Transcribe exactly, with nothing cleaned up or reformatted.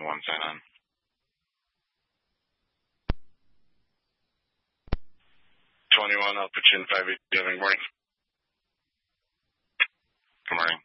twenty-one sign on. twenty-one, I'll put you in five eight. Good morning. Good morning.